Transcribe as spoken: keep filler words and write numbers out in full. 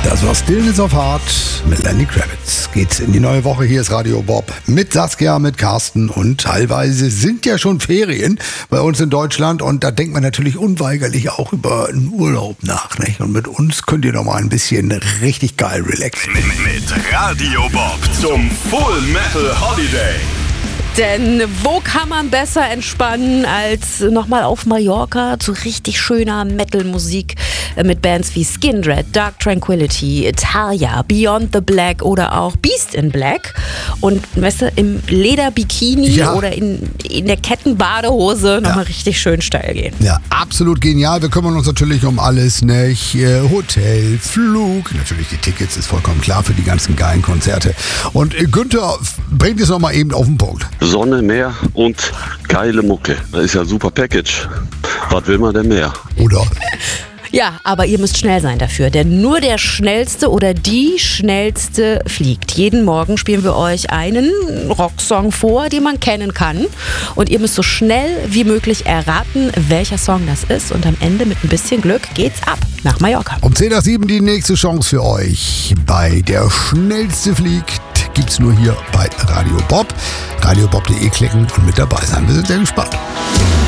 Das war Stillness of Heart mit Lenny Kravitz. Geht's in die neue Woche. Hier ist Radio Bob mit Saskia, mit Carsten und teilweise sind ja schon Ferien bei uns in Deutschland und da denkt man natürlich unweigerlich auch über einen Urlaub nach, nicht? Und mit uns könnt ihr noch mal ein bisschen richtig geil relaxen. Mit, mit Radio Bob zum Full Metal Holiday. Denn wo kann man besser entspannen als nochmal auf Mallorca zu richtig schöner Metal-Musik mit Bands wie Skindred, Dark Tranquillity, Italia, Beyond the Black oder auch Beast in Black. Und weißt du, im Lederbikini ja. oder in, in der Kettenbadehose nochmal ja. richtig schön steil gehen. Ja, absolut genial. Wir kümmern uns natürlich um alles, nicht? Hotel, Flug, natürlich die Tickets, ist vollkommen klar für die ganzen geilen Konzerte. Und Günther bringt es nochmal eben auf den Punkt. Sonne, Meer und geile Mucke. Das ist ja ein super Package. Was will man denn mehr? Oder? Ja, aber ihr müsst schnell sein dafür, denn nur der Schnellste oder die Schnellste fliegt. Jeden Morgen spielen wir euch einen Rocksong vor, den man kennen kann. Und ihr müsst so schnell wie möglich erraten, welcher Song das ist. Und am Ende mit ein bisschen Glück geht's ab nach Mallorca. Um zehn nach sieben die nächste Chance für euch. Bei Der Schnellste fliegt gibt's nur hier bei Radio Bob. Radio Bob punkt de klicken und mit dabei sein. Wir sind sehr gespannt.